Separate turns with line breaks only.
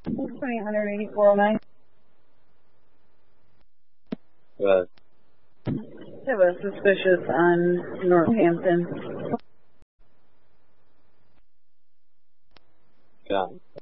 $2,884.09.
Good.
Have a suspicious on Northampton.
Got it.